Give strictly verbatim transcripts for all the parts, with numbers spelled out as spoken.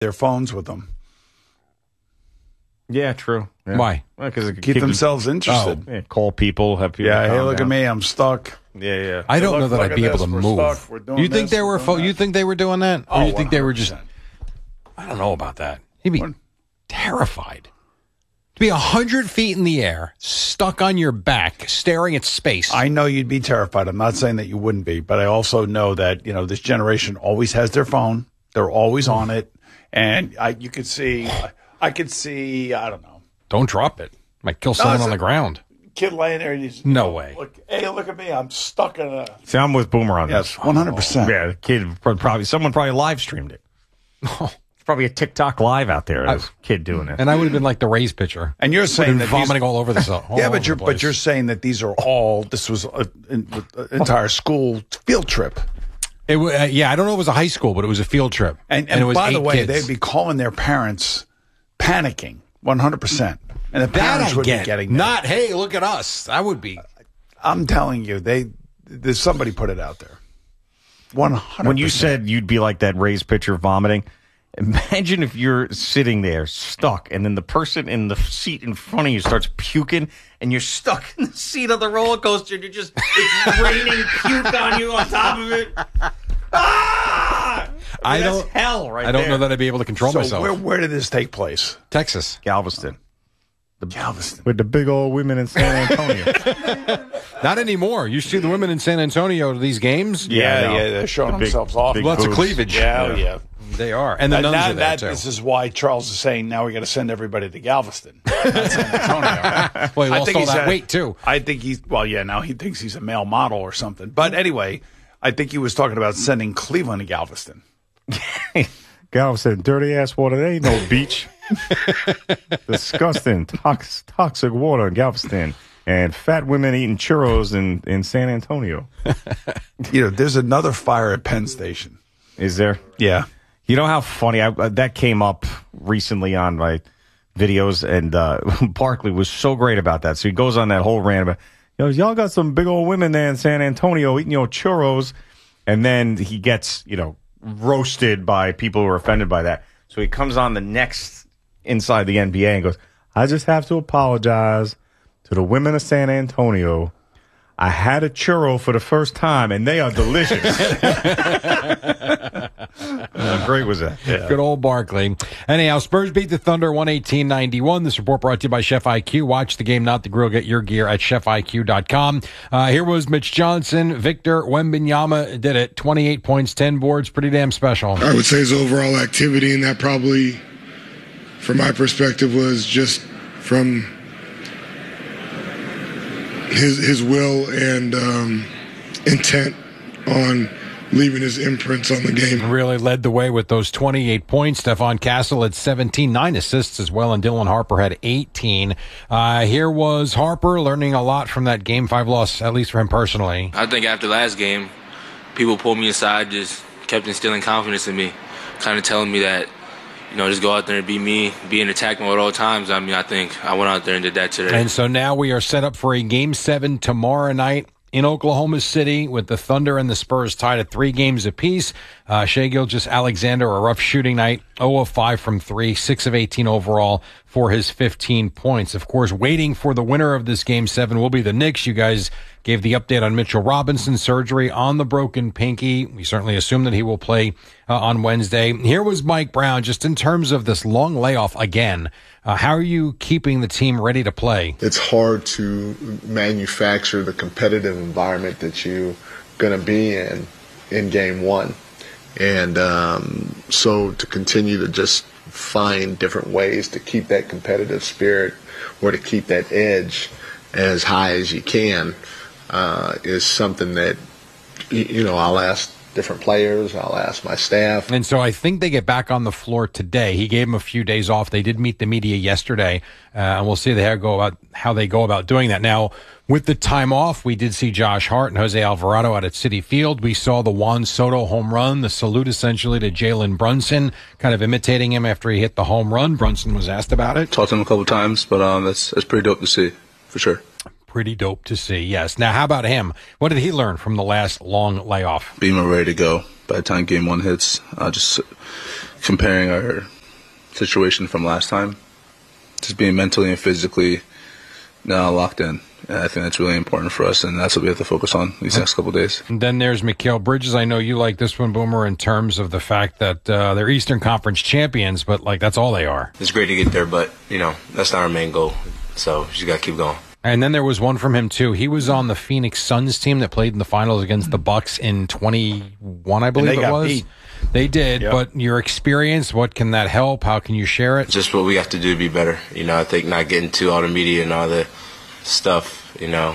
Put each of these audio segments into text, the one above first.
their phones with them. Yeah, true. Yeah. Why? Well, because keep themselves interested. Oh, yeah, call people, have people. Yeah, hey, calm look down. at me, I'm stuck. Yeah, yeah. I don't Look- know that look I'd at be able this, to we're move. stuck, we're doing You think this, they we're were? doing Fo- that. you think they were doing that? Or Oh, you think they were just? one hundred percent. I don't know about that. He'd be terrified to be a hundred feet in the air, stuck on your back, staring at space. I know you'd be terrified. I'm not saying that you wouldn't be, but I also know that, you know, this generation always has their phone. They're always on it. And I, you could see, I, I could see, I don't know. Don't drop it. Might kill someone it's on a- the ground. Kid laying there. And he's, No way. Look, hey, look at me. I'm stuck in a. See, I'm with Boomer on Yes, this. one hundred percent. Yeah, the kid probably someone probably live streamed it. It's probably a TikTok live out there. This kid doing it. And I would have been like the Rays pitcher. And you're saying Would've that been these- vomiting all over the all Yeah, over but you're the but place. you're saying that these are all. This was an entire school field trip. It, wa- uh, yeah, I don't know if it was a high school, but it was a field trip. And, and, it was by eight the way, kids. they'd be calling their parents, panicking, one hundred percent. And the that parents I would get. be getting that. Not, hey, look at us. I would be. I'm telling you, they there's somebody put it out there. one hundred percent. When you said you'd be like that Rays pitcher vomiting, imagine if you're sitting there stuck and then the person in the seat in front of you starts puking and you're stuck in the seat of the roller coaster and you're just, it's raining puke on you on top of it. Ah! I That's don't. hell right I don't there. know that I'd be able to control so myself. where, where did this take place? Texas. Galveston. Galveston. With the big old women in San Antonio. Not anymore. You see the women in San Antonio to these games? Yeah, no. yeah, they're showing The big- themselves off. big Lots of boobs. cleavage. Yeah, oh, yeah. They are. And the That- nuns that- are there, that- too. This is why Charles is saying now we got to send everybody to Galveston, not San Antonio. Well, he I lost think all he's that a- weight, too. I think he's well, yeah. Now he thinks he's a male model or something. But anyway, I think he was talking about sending Cleveland to Galveston. Galveston, dirty ass water. There ain't no beach. Disgusting, tox, toxic water in Galveston. And fat women eating churros in, in San Antonio. You know, there's another fire at Penn Station. Is there? Yeah. You know how funny I, uh, that came up recently on my videos, and uh, Barkley was so great about that. So he goes on that whole rant about, you know, y'all got some big old women there in San Antonio eating your churros, and then he gets, you know, roasted by people who are offended by that. So he comes on the next Inside the N B A and goes, I just have to apologize to the women of San Antonio. I had a churro for the first time, and they are delicious. How great was that? Yeah. Good old Barkley. Anyhow, Spurs beat the Thunder one eighteen ninety-one. This report brought to you by Chef I Q. Watch the game, not the grill. Get your gear at chef I Q dot com. Uh, here was Mitch Johnson. Victor Wembanyama did it. twenty-eight points, ten boards. Pretty damn special. I would say his overall activity, and that probably, from my perspective, was just from his his will and um, intent on leaving his imprints on the game. Really led the way with those twenty-eight points. Stephon Castle had seventeen, nine assists as well, and Dylan Harper had eighteen. Uh, here was Harper learning a lot from that game five loss, at least for him personally. I think after last game, people pulled me aside, just kept instilling confidence in me, kind of telling me that, you know, just go out there and be me, be in attack mode at all times. I mean, I think I went out there and did that today. And so now we are set up for a game seven tomorrow night in Oklahoma City with the Thunder and the Spurs tied at three games apiece. Uh, Shai Gilgeous-Alexander, a rough shooting night, zero of five from three, six of eighteen overall for his fifteen points. Of course, waiting for the winner of this game seven will be the Knicks. You guys gave the update on Mitchell Robinson's surgery on the broken pinky. We certainly assume that he will play uh, on Wednesday. Here was Mike Brown, just in terms of this long layoff again. Uh, how are you keeping the team ready to play? It's hard to manufacture the competitive environment that you're going to be in in game one. And um, so to continue to just find different ways to keep that competitive spirit or to keep that edge as high as you can uh, is something that, you know, I'll ask different players, I'll ask my staff. And so I think they get back on the floor today. He gave them a few days off. They did meet the media yesterday, uh, and we'll see how they go about how they go about doing that. Now, with the time off, we did see Josh Hart and Jose Alvarado out at Citi Field. We saw the Juan Soto home run, the salute essentially to Jalen Brunson, kind of imitating him after he hit the home run. Brunson was asked about it. Talked to him a couple times, but um, that's that's pretty dope to see, for sure. Pretty dope to see, yes. Now, how about him? What did he learn from the last long layoff? Being ready to go by the time game one hits. Uh, just comparing our situation from last time. Just being mentally and physically now locked in. And I think that's really important for us, and that's what we have to focus on these next couple of days. And then there's Mikal Bridges. I know you like this one, Boomer, in terms of the fact that uh, they're Eastern Conference champions, but, like, that's all they are. It's great to get there, but, you know, that's not our main goal. So you just got to keep going. And then there was one from him, too. He was on the Phoenix Suns team that played in the finals against the Bucks in twenty-one, I believe it was. Beat. They did, yep. But your experience, what can that help? How can you share it? Just what we have to do to be better. You know, I think not getting to all the media and all the stuff, you know,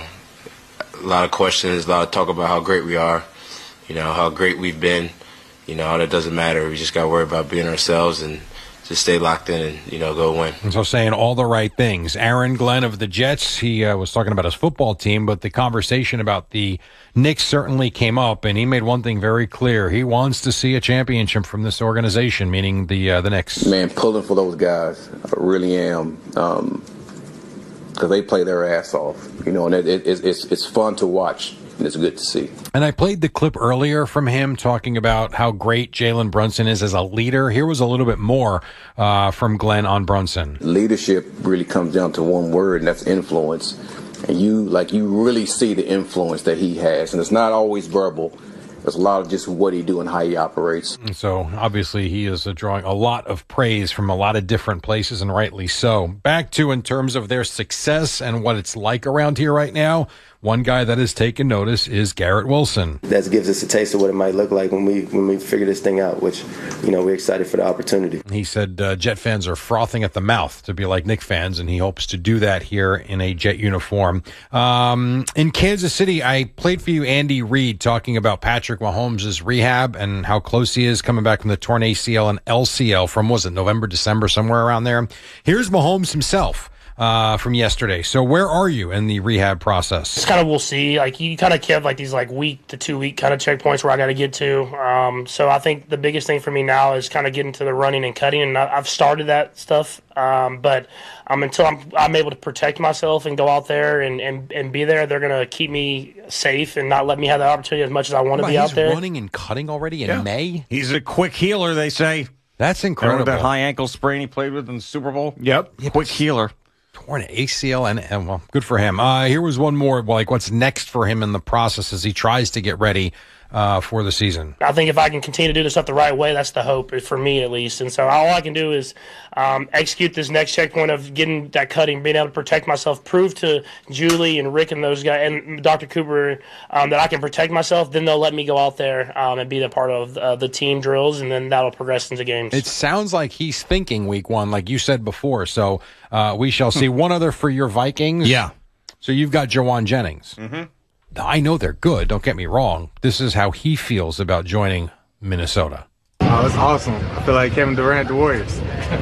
a lot of questions, a lot of talk about how great we are, you know, how great we've been. You know, that doesn't matter. We just got to worry about being ourselves and just stay locked in and, you know, go win. And so saying all the right things. Aaron Glenn of the Jets, he uh, was talking about his football team, but the conversation about the Knicks certainly came up, and he made one thing very clear. He wants to see a championship from this organization, meaning the uh, the Knicks. Man, pulling for those guys. I really am. Um, because they play their ass off, you know, and it, it, it's it's fun to watch, and it's good to see. And I played the clip earlier from him talking about how great Jalen Brunson is as a leader. Here was a little bit more uh, from Glenn on Brunson. Leadership really comes down to one word, and that's influence. And you, like, you really see the influence that he has, and it's not always verbal. There's a lot of just what he do and how he operates. So obviously he is uh, drawing a lot of praise from a lot of different places, and rightly so. Back to in terms of their success and what it's like around here right now, one guy that has taken notice is Garrett Wilson. That gives us a taste of what it might look like when we when we figure this thing out, which, you know, we're excited for the opportunity. He said uh, Jet fans are frothing at the mouth to be like Knick fans, and he hopes to do that here in a Jet uniform. Um, in Kansas City, I played for you Andy Reid talking about Patrick Mahomes' rehab and how close he is coming back from the torn A C L and L C L from, was it November, December, somewhere around there. Here's Mahomes himself. Uh, from yesterday. So where are you in the rehab process? It's kind of, we'll see. Like, you kind of have like these like week to two week kind of checkpoints where I got to get to. Um, so I think the biggest thing for me now is kind of getting to the running and cutting, and I, I've started that stuff. Um, but um, until I'm I'm able to protect myself and go out there and, and, and be there, they're gonna keep me safe and not let me have the opportunity as much as I want to be out there. He's running and cutting already in yeah. May. He's a quick healer, they say. That's incredible. Remember that high ankle sprain he played with in the Super Bowl? Yep, yep. Quick healer. Torn A C L and, and well, good for him. Uh, here was one more, like what's next for him in the process as he tries to get ready uh, for the season. I think if I can continue to do this stuff the right way, that's the hope for me at least. And so all I can do is um, execute this next checkpoint of getting that cutting, being able to protect myself, prove to Julie and Rick and those guys and Doctor Cooper um, that I can protect myself. Then they'll let me go out there um, and be a part of uh, the team drills, and then that'll progress into games. It sounds like he's thinking week one, like you said before. So uh, we shall see. One other for your Vikings. Yeah. So you've got Jawan Jennings. Mm-hmm. I know they're good. Don't get me wrong. This is how he feels about joining Minnesota. Oh, it's awesome. I feel like Kevin Durant, the Warriors.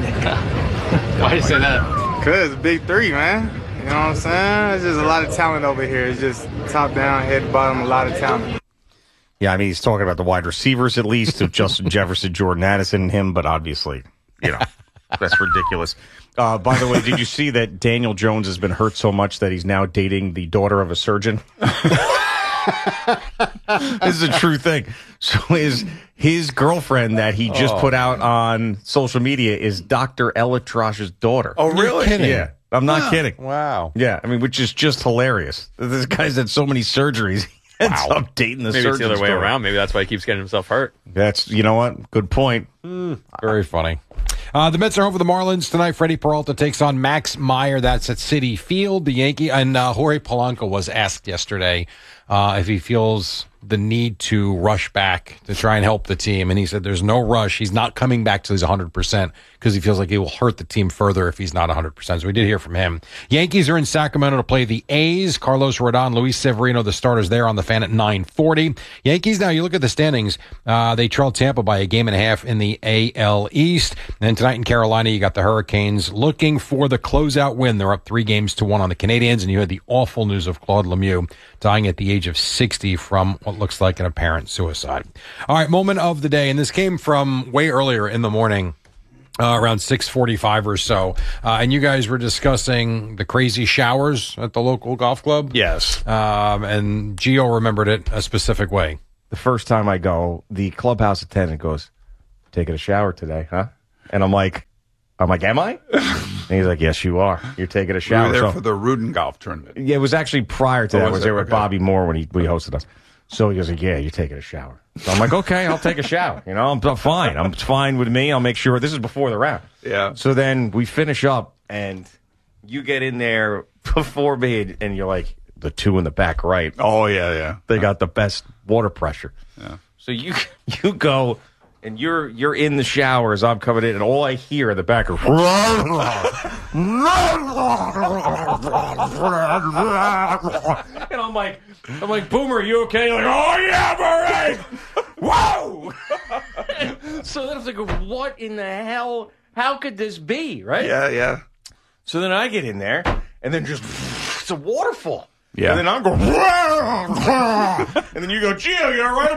Why do you say that? Because big three, man. You know what I'm saying? It's just a lot of talent over here. It's just top down, head to bottom, a lot of talent. Yeah, I mean, he's talking about the wide receivers at least, of Justin Jefferson, Jordan Addison, and him, but obviously, you know, that's ridiculous. Uh, by the way, did you see that Daniel Jones has been hurt so much that he's now dating the daughter of a surgeon? This is a true thing. So his his girlfriend that he just oh, put out on social media is Doctor Elatrash's daughter. Oh, really? Yeah, I'm not wow. kidding. Wow. Yeah, I mean, which is just hilarious. This guy's had so many surgeries. He ends wow. up dating the Maybe it's the other way daughter. around. Maybe that's why he keeps getting himself hurt. That's, you know what? Good point. Mm, very funny. Uh, the Mets are home for the Marlins tonight. Freddie Peralta takes on Max Meyer. That's at Citi Field. The Yankee and uh, Jorge Polanco was asked yesterday uh, if he feels the need to rush back to try and help the team. And he said there's no rush. He's not coming back till he's one hundred percent because he feels like he will hurt the team further if he's not one hundred percent. So we did hear from him. Yankees are in Sacramento to play the A's. Carlos Rodon, Luis Severino, the starters there on the Fan at nine forty. Yankees, now you look at the standings. Uh, they trailed Tampa by a game and a half in the A L East. And then tonight in Carolina, you got the Hurricanes looking for the closeout win. They're up three games to one on the Canadians. And you had the awful news of Claude Lemieux dying at the age of sixty from what looks like an apparent suicide. All right, moment of the day. And this came from way earlier in the morning. Uh, around six forty-five or so. Uh, and you guys were discussing the crazy showers at the local golf club? Yes. Um, and Gio remembered it a specific way. The first time I go, the clubhouse attendant goes, taking a shower today, huh? And I'm like, I'm like, am I? And he's like, yes, you are. You're taking a shower. We were there So- for the Rudin golf tournament. Yeah, it was actually prior to Oh, that. was I was it? there with Okay. Bobby Moore when he we hosted us. So he goes like, yeah, you're taking a shower. So I'm like, okay, I'll take a shower. You know, I'm, I'm fine. I'm it's fine with me. I'll make sure. This is before the round. Yeah. So then we finish up, and you get in there before me, and you're like, the two in the back right. Oh, yeah, yeah. They got the best water pressure. Yeah. So you you go, and you're you're in the shower as I'm coming in, and all I hear in the back are... And I'm like, I'm like, Boomer, are you okay? You're like, oh yeah, Murray! Whoa! So then I was like, what in the hell? How could this be? Right? Yeah, yeah. So then I get in there, and then just it's a waterfall. Yeah. And then I'm going, and then you go, Gio, you're all right.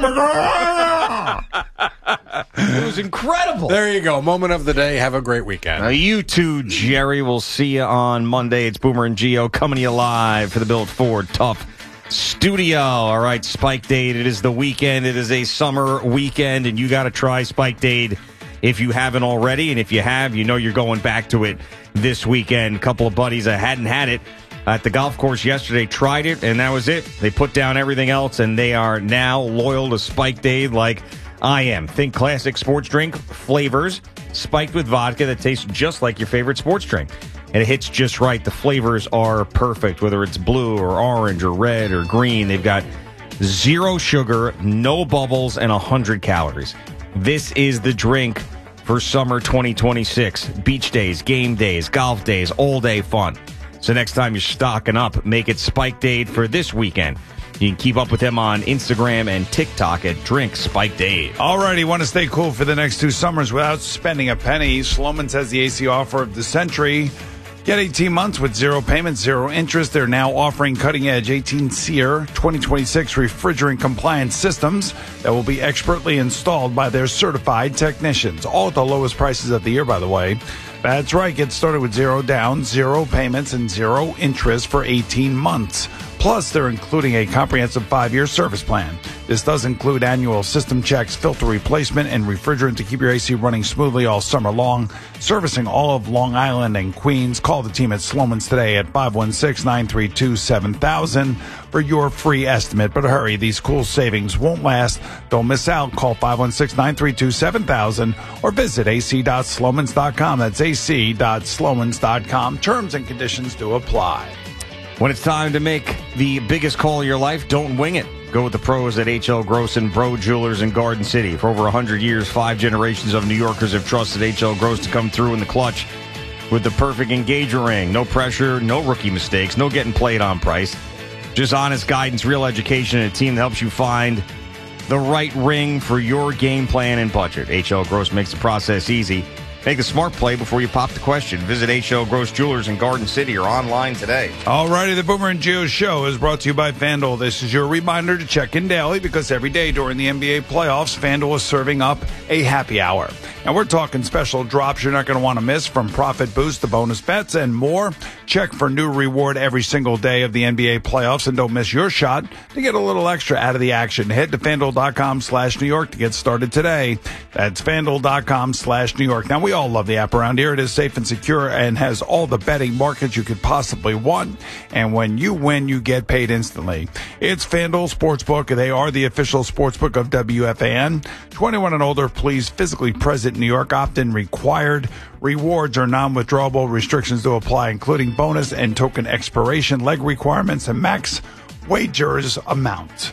I'm like, it was incredible. There you go. Moment of the day. Have a great weekend. Now, you too, Jerry. We'll see you on Monday. It's Boomer and Gio coming to you live for the Built Ford Tough Studio. All right, Spike Dade. It is the weekend. It is a summer weekend, and you got to try Spike Dade if you haven't already. And if you have, you know you're going back to it this weekend. A couple of buddies that hadn't had it at the golf course yesterday tried it, and that was it. They put down everything else, and they are now loyal to Spike Dade like I am. Think classic sports drink flavors spiked with vodka that tastes just like your favorite sports drink. And it hits just right. The flavors are perfect, whether it's blue or orange or red or green. They've got zero sugar, no bubbles, and one hundred calories. This is the drink for summer twenty twenty-six. Beach days, game days, golf days, all day fun. So next time you're stocking up, make it Spike Dade for this weekend. You can keep up with him on Instagram and TikTok at Drink Spike Dade. All right, you want to stay cool for the next two summers without spending a penny. Sloman's has the A C offer of the century. Get eighteen months with zero payments, zero interest. They're now offering cutting-edge eighteen SEER twenty twenty-six refrigerant compliance systems that will be expertly installed by their certified technicians. All at the lowest prices of the year, by the way. That's right. Get started with zero down, zero payments, and zero interest for eighteen months. Plus, they're including a comprehensive five-year service plan. This does include annual system checks, filter replacement, and refrigerant to keep your A C running smoothly all summer long. Servicing all of Long Island and Queens. Call the team at Sloman's today at five one six, nine three two, seven thousand for your free estimate. But hurry, these cool savings won't last. Don't miss out. Call five one six, nine three two, seven thousand or visit a c dot slomans dot com. That's a c dot slomans dot com. Terms and conditions do apply. When it's time to make the biggest call of your life, don't wing it. Go with the pros at H L Gross and Bro Jewelers in Garden City. For over one hundred years, five generations of New Yorkers have trusted H L Gross to come through in the clutch with the perfect engagement ring. No pressure, no rookie mistakes, no getting played on price. Just honest guidance, real education, and a team that helps you find the right ring for your game plan and budget. H L Gross makes the process easy. Make the smart play before you pop the question. Visit H L Gross Jewelers in Garden City or online today. All righty, the Boomer and Gio show is brought to you by FanDuel. This is your reminder to check in daily because every day during the N B A playoffs, FanDuel is serving up a happy hour. And we're talking special drops you're not going to want to miss, from profit boost to bonus bets and more. Check for new reward every single day of the N B A playoffs and don't miss your shot to get a little extra out of the action. Head to FanDuel.com slash New York to get started today. That's FanDuel.com slash New York. Now, we all love the app around here. It is safe and secure and has all the betting markets you could possibly want. And when you win, you get paid instantly. It's FanDuel Sportsbook. They are the official sportsbook of W F A N. twenty-one and older, please. Physically present in New York. Opt-in required. Rewards are non-withdrawable. Restrictions to apply, including bonus and token expiration, leg requirements, and max wagers amount.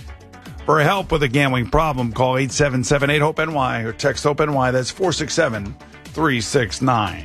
For help with a gambling problem, call eight seven seven, eight, HOPE-N Y or text HOPE-N Y. That's four six seven, three six nine.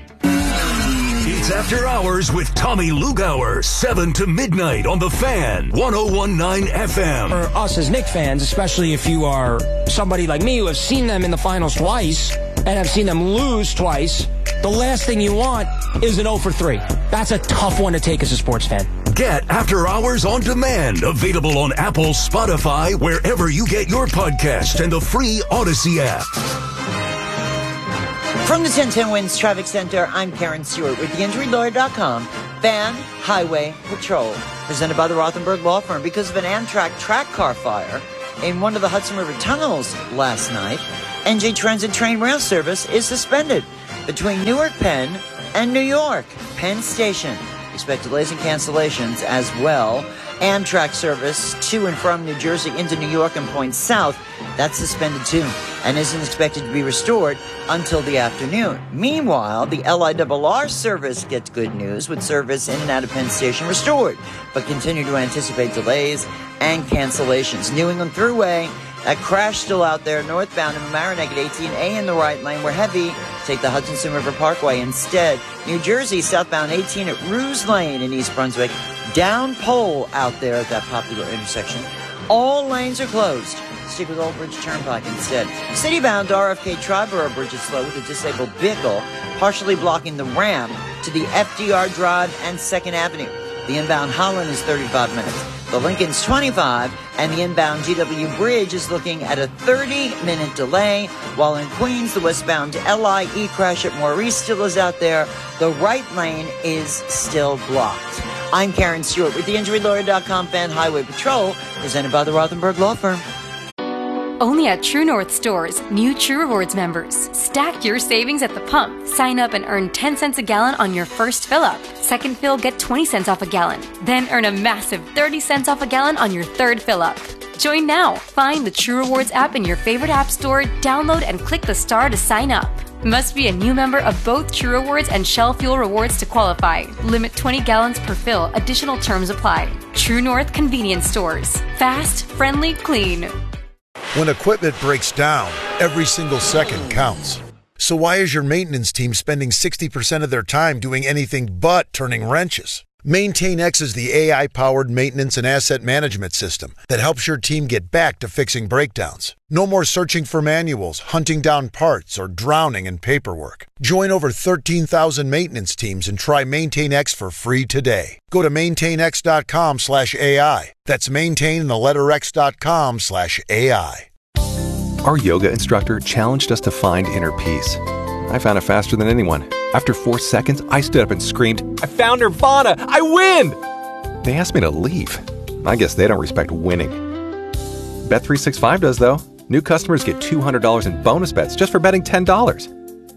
It's After Hours with Tommy Lugauer, seven to midnight on The Fan, one oh one point nine F M. For us as Knicks fans, especially if you are somebody like me who have seen them in the finals twice and have seen them lose twice, the last thing you want is an oh for three. That's a tough one to take as a sports fan. Get After Hours on demand, available on Apple, Spotify, wherever you get your podcast, and the free Odyssey app. From the ten ten Wins Traffic Center, I'm Karen Stewart with the injury lawyer dot com. Van Highway Patrol, presented by the Rothenberg Law Firm. Because of an Amtrak track car fire in one of the Hudson River tunnels last night, N J Transit train rail service is suspended between Newark Penn and New York Penn Station. Expect delays and cancellations as well. Amtrak service to and from New Jersey into New York and points south, that's suspended too and isn't expected to be restored until the afternoon. Meanwhile, the L I R R service gets good news with service in and out of Penn Station restored, but continue to anticipate delays and cancellations. New England Thruway, that crash still out there northbound in Mamaroneck at eighteen A in the right lane. We're heavy. Take the Hudson River Parkway instead. New Jersey southbound eighteen at Ruse Lane in East Brunswick. Down pole out there at that popular intersection. All lanes are closed. Stick with Old Bridge Turnpike instead. City-bound R F K Triborough Bridge is slow with a disabled vehicle partially blocking the ramp to the F D R Drive and second Avenue. The inbound Holland is thirty-five minutes. The Lincoln's twenty-five, and the inbound G W Bridge is looking at a thirty-minute delay, while in Queens, the westbound L I E crash at Maurice still is out there. The right lane is still blocked. I'm Karen Stewart with the injury lawyer dot com Fan Highway Patrol, presented by the Rothenberg Law Firm. Only at True North stores, new True Rewards members. Stack your savings at the pump. Sign up and earn ten cents a gallon on your first fill-up. Second fill, get twenty cents off a gallon. Then earn a massive thirty cents off a gallon on your third fill-up. Join now. Find the True Rewards app in your favorite app store, download and click the star to sign up. Must be a new member of both True Rewards and Shell Fuel Rewards to qualify. Limit twenty gallons per fill. Additional terms apply. True North Convenience Stores. Fast, friendly, clean. When equipment breaks down, every single second counts. So why is your maintenance team spending sixty percent of their time doing anything but turning wrenches? MaintainX is the A I-powered maintenance and asset management system that helps your team get back to fixing breakdowns. No more searching for manuals, hunting down parts, or drowning in paperwork. Join over thirteen thousand maintenance teams and try MaintainX for free today. Go to maintainx.com slash AI. That's maintain the letter x.com slash AI. Our yoga instructor challenged us to find inner peace. I found it faster than anyone. After four seconds, I stood up and screamed, "I found Nirvana! I win!" They asked me to leave. I guess they don't respect winning. Bet three sixty-five does, though. New customers get two hundred dollars in bonus bets just for betting ten dollars.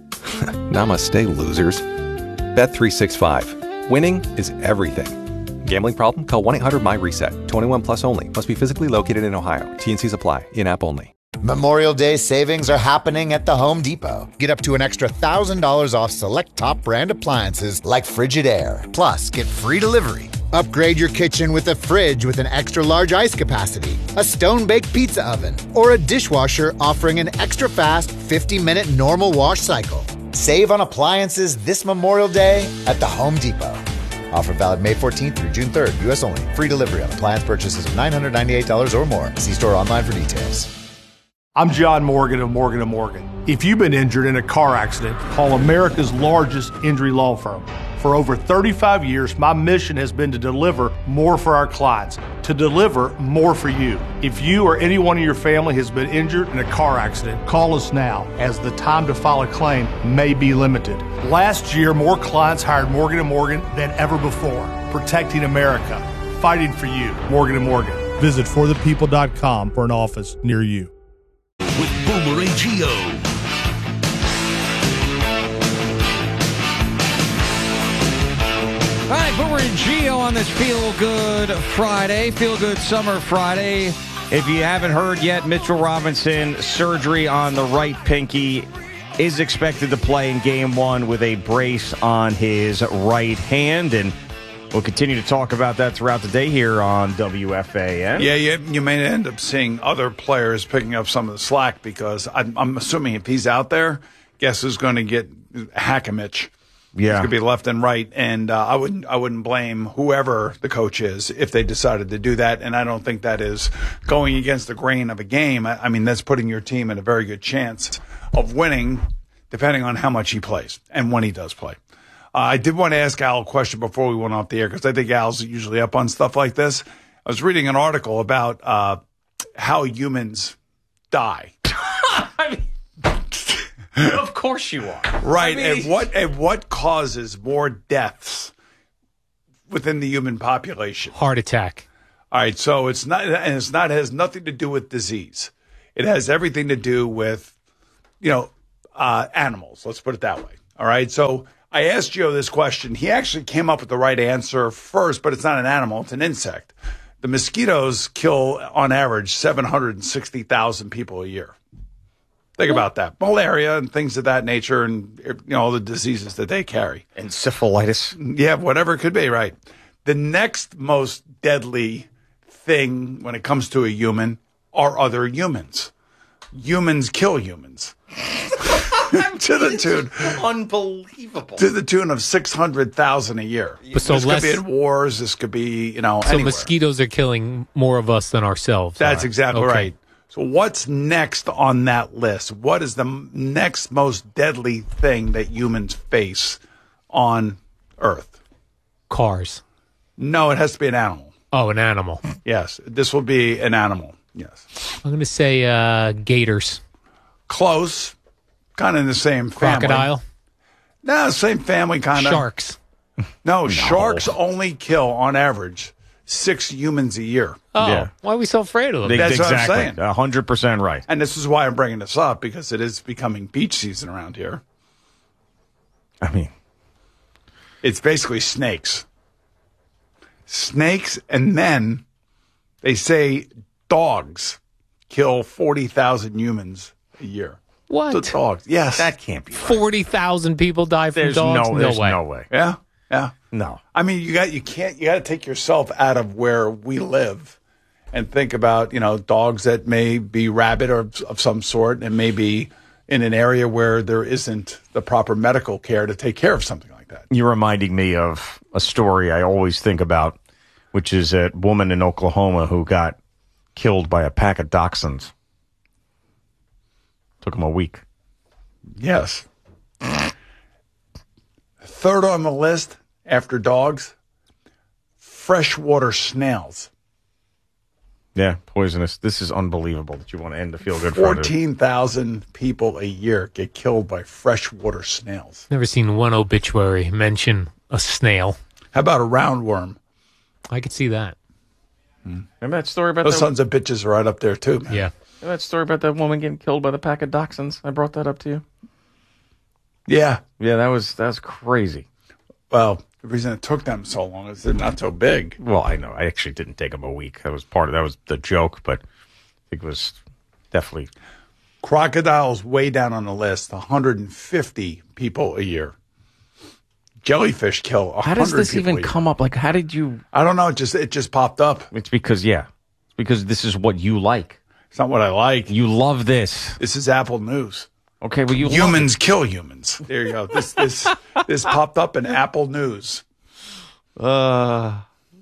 Namaste, losers. Bet three sixty-five. Winning is everything. Gambling problem? Call one eight hundred my reset. twenty-one plus only. Must be physically located in Ohio. T and Cs apply. In-app only. Memorial Day savings are happening at the Home Depot. Get up to an extra one thousand dollars off select top brand appliances like Frigidaire. Plus, get free delivery. Upgrade your kitchen with a fridge with an extra large ice capacity, a stone-baked pizza oven, or a dishwasher offering an extra fast fifty minute normal wash cycle. Save on appliances this Memorial Day at the Home Depot. Offer valid May fourteenth through June third. U S only. Free delivery on appliance purchases of nine hundred ninety-eight dollars or more. See store online for details. I'm John Morgan of Morgan and Morgan. If you've been injured in a car accident, call America's largest injury law firm. For over thirty-five years, my mission has been to deliver more for our clients, to deliver more for you. If you or anyone in your family has been injured in a car accident, call us now, as the time to file a claim may be limited. Last year, more clients hired Morgan and Morgan than ever before, protecting America, fighting for you. Morgan and Morgan. Visit for the people dot com for an office near you. With Boomer and Gio. All right, Boomer and Gio on this Feel Good Friday, Feel Good Summer Friday. If you haven't heard yet, Mitchell Robinson, surgery on the right pinky, is expected to play in game one with a brace on his right hand, and we'll continue to talk about that throughout the day here on W F A N. Yeah, you, you may end up seeing other players picking up some of the slack because I'm, I'm assuming if he's out there, guess who's going to get Hackimich? Yeah, it's going to be left and right, and uh, I wouldn't I wouldn't blame whoever the coach is if they decided to do that. And I don't think that is going against the grain of a game. I, I mean, that's putting your team in a very good chance of winning, depending on how much he plays and when he does play. Uh, I did want to ask Al a question before we went off the air because I think Al's usually up on stuff like this. I was reading an article about uh, how humans die. Of course you are. Right. I mean, and what and what causes more deaths within the human population? Heart attack. All right. So it's not, and it's not, it has nothing to do with disease. It has everything to do with, you know, uh, animals. Let's put it that way. All right. So I asked Gio this question. He actually came up with the right answer first, but it's not an animal. It's an insect. The mosquitoes kill, on average, seven hundred sixty thousand people a year. Think about that. Malaria and things of that nature, and you know all the diseases that they carry. Encephalitis. Yeah, whatever it could be, right. The next most deadly thing when it comes to a human are other humans. Humans kill humans. to the tune Unbelievable. to the tune of six hundred thousand a year. But so this less- could be in wars. This could be, you know, So anywhere. mosquitoes are killing more of us than ourselves. That's are. exactly Okay. right. So what's next on that list? What is the m- next most deadly thing that humans face on Earth? Cars. No, it has to be an animal. Oh, an animal. Yes, this will be an animal. Yes. I'm going to say uh, gators. Close. Kind of in the same family. Crocodile. No, same family kind of. Sharks. No, sharks only kill, on average, six humans a year. Oh, Yeah. why are we so afraid of them? That's what I'm exactly. saying. one hundred percent right. And this is why I'm bringing this up, because it is becoming beach season around here. I mean, It's basically snakes. Snakes, and then they say dogs kill forty thousand humans a year. What? So dogs, yes. that can't be right. forty thousand people die from There's dogs? no, there's way. no way. Yeah, yeah. No. I mean, you got you can't you got to take yourself out of where we live and think about, you know, dogs that may be rabid or of some sort and may be in an area where there isn't the proper medical care to take care of something like that. You're reminding me of a story I always think about, which is a woman in Oklahoma who got killed by a pack of dachshunds. Took him a week. Yes. Third on the list after dogs, freshwater snails. Yeah, poisonous. This is unbelievable that you want to end the feel good Friday. fourteen thousand people a year get killed by freshwater snails. Never seen one obituary mention a snail. How about a roundworm? I could see that. Remember that story about Those that? sons of bitches are right up there, too, man. Yeah. Remember that story about that woman getting killed by the pack of dachshunds? I brought that up to you. Yeah. Yeah, that was that was crazy. Well, the reason it took them so long is they're not so big. Well, I know. I actually didn't take them a week. That was part of that was the joke, but I think it was definitely Crocodiles way down on the list, one hundred fifty people a year. Jellyfish kill one hundred How does this people even a year. come up? Like, how did you? I don't know. It just it just popped up. It's because yeah, it's because this is what you like. It's not what I like. You love this. This is Apple News. Okay, well, you humans kill humans. There you go. This this this popped up in Apple News. Uh,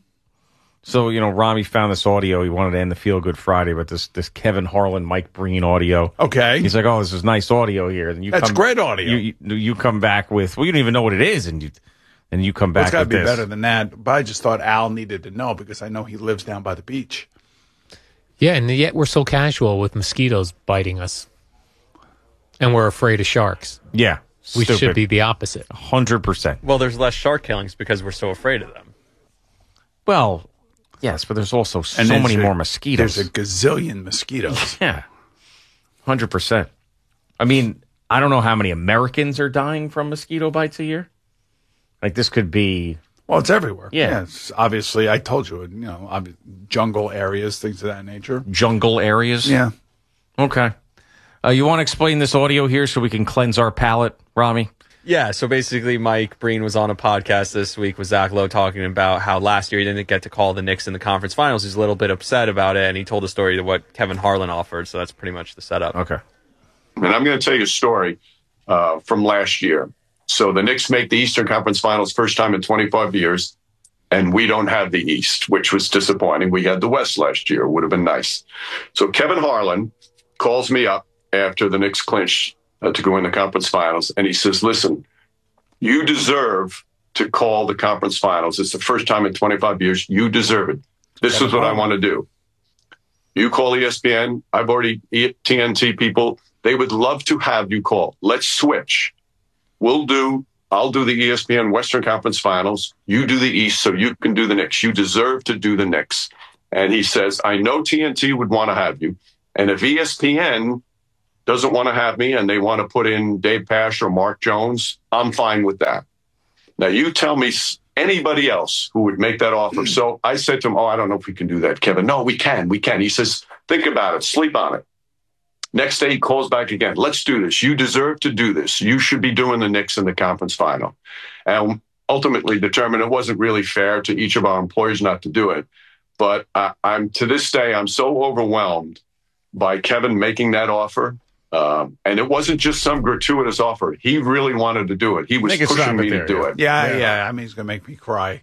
so you know, Rami found this audio. He wanted to end the Feel Good Friday with this this Kevin Harlan, Mike Breen audio. Okay, he's like, "Oh, this is nice audio here." And you That's come, great audio. You, you you come back with, well, you don't even know what it is, and you and you come Well, back it's got to with be this. better than that. But I just thought Al needed to know because I know he lives down by the beach. Yeah, and yet we're so casual with mosquitoes biting us. And we're afraid of sharks. Yeah. We stupid. should be the opposite. one hundred percent. Well, there's less shark killings because we're so afraid of them. Well, yes, but there's also so And there's many a- more mosquitoes. There's a gazillion mosquitoes. Yeah. one hundred percent. I mean, I don't know how many Americans are dying from mosquito bites a year. Like, this could be... Well, it's everywhere. Yeah. it's obviously, I told you, you know, ob- jungle areas, things of that nature. Jungle areas? Yeah. Okay. Uh, you want to explain this audio here so we can cleanse our palate, Rami? Yeah, so basically Mike Breen was on a podcast this week with Zach Lowe talking about how last year he didn't get to call the Knicks in the conference finals. He's a little bit upset about it, and he told the story of what Kevin Harlan offered, so that's pretty much the setup. Okay. And I'm going to tell you a story uh, from last year. So the Knicks make the Eastern Conference Finals first time in twenty-five years, and we don't have the East, which was disappointing. We had the West last year. It would have been nice. So Kevin Harlan calls me up after the Knicks clinch uh, to go in the conference finals, and he says, listen, you deserve to call the conference finals. It's the first time in twenty-five years. You deserve it. This is what I want to do. You call E S P N. I've already, T N T people, They would love to have you call. Let's switch. We'll do, I'll do the E S P N Western Conference Finals. You do the East so you can do the Knicks. You deserve to do the Knicks. And he says, I know T N T would want to have you. And if E S P N doesn't want to have me and they want to put in Dave Pasch or Mark Jones, I'm fine with that. Now, you tell me anybody else who would make that offer. So I said to him, oh, I don't know if we can do that, Kevin. No, we can. We can. He says, think about it. Sleep on it. Next day, he calls back again. Let's do this. You deserve to do this. You should be doing the Knicks in the conference final. And ultimately determined it wasn't really fair to each of our employers not to do it. But I, I'm to this day, I'm so overwhelmed by Kevin making that offer. Um, and it wasn't just some gratuitous offer. He really wanted to do it. He was Make it pushing stop me it to there, do yeah. it. Yeah, yeah, yeah. I mean, he's going to make me cry.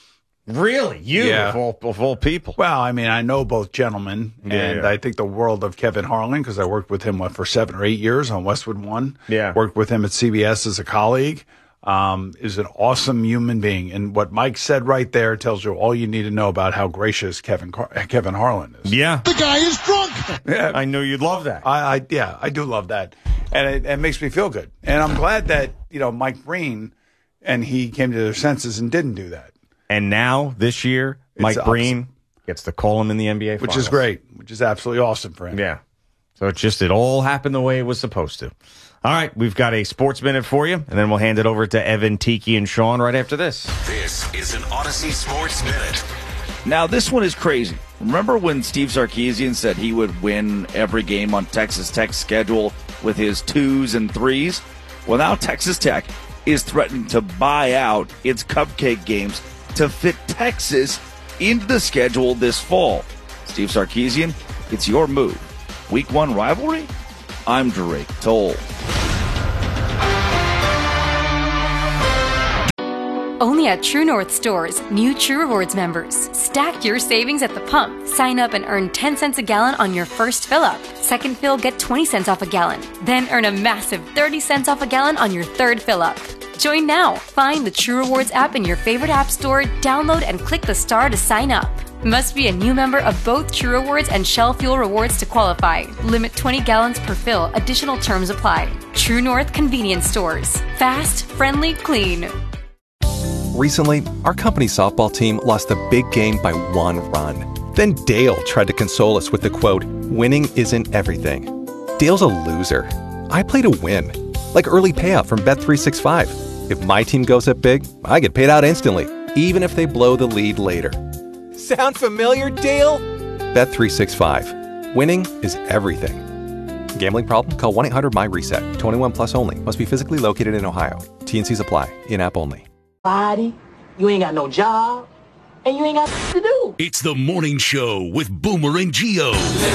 Really? You, Yeah. of, all, of all people. Well, I mean, I know both gentlemen, Yeah, and yeah. I think the world of Kevin Harlan, because I worked with him what, for seven or eight years on Westwood One. Yeah. Worked with him at C B S as a colleague. Um, is an awesome human being. And what Mike said right there tells you all you need to know about how gracious Kevin Car- Kevin Harlan is. Yeah. The guy is drunk. Yeah. I knew you'd love that. I, I yeah, I do love that, and it, it makes me feel good. And I'm glad that you know Mike Breen and he came to their senses and didn't do that, And now, this year, It's Mike the Breen gets to call him in the N B A which Finals. is great, which is absolutely awesome for him. Yeah. So it just, it all happened the way it was supposed to. All right, we've got a sports minute for you, and then we'll hand it over to Evan, Tiki, and Sean right after this. This is an Odyssey Sports Minute. Now, this one is crazy. Remember when Steve Sarkisian said he would win every game on Texas Tech's schedule with his twos and threes? Well, now Texas Tech is threatening to buy out its cupcake games to fit Texas into the schedule this fall. Steve Sarkisian, it's your move. Week one rivalry? I'm Drake Toll. Only at True North stores, new True Rewards members. Stack your savings at the pump. Sign up and earn ten cents a gallon on your first fill up. Second fill, get twenty cents off a gallon. Then earn a massive thirty cents off a gallon on your third fill up. Join now. Find the True Rewards app in your favorite app store, download and click the star to sign up. Must be a new member of both True Rewards and Shell Fuel Rewards to qualify. Limit twenty gallons per fill. Additional terms apply. True North Convenience Stores. Fast, friendly, clean. Recently, our company softball team lost a big game by one run. Then Dale tried to console us with the quote, winning isn't everything. Dale's a loser. I play to win. Like early payout from Bet three sixty-five. If my team goes up big, I get paid out instantly, even if they blow the lead later. Sound familiar, Dale? Bet three sixty-five. Winning is everything. Gambling problem? Call one eight hundred M Y reset. twenty-one plus only. Must be physically located in Ohio. T N Cs apply. In-app only. Body, you ain't got no job, and you ain't got to do. It's the morning show with Boomer and Gio. All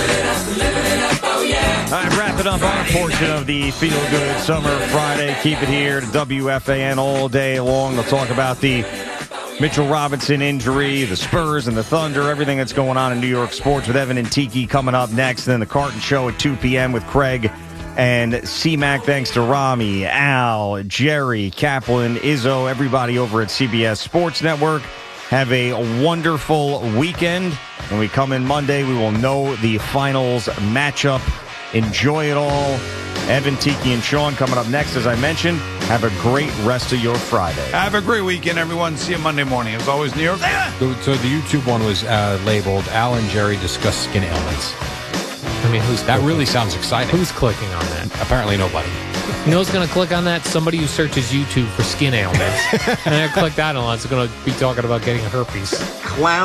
right, wrapping up our portion of the Feel Good Summer Friday. Keep it here to W F A N all day long. We'll talk about the Mitchell Robinson injury, the Spurs and the Thunder, everything that's going on in New York sports with Evan and Tiki coming up next. And then the Carton Show at two p.m. with Craig and C-Mac. Thanks to Rami, Al, Jerry, Kaplan, Izzo, everybody over at C B S Sports Network. Have a wonderful weekend. When we come in Monday, we will know the finals matchup. Enjoy it all. Evan, Tiki, and Sean coming up next, as I mentioned. Have a great rest of your Friday. Have a great weekend, everyone. See you Monday morning. As always, New York. So, so the YouTube one was uh, labeled Al and Jerry discuss skin ailments. I mean, who's that clicking? really sounds exciting. Who's clicking on that? Apparently nobody. You know who's going to click on that? Somebody who searches YouTube for skin ailments. And I click that on, it's going to be talking about getting herpes. Clown.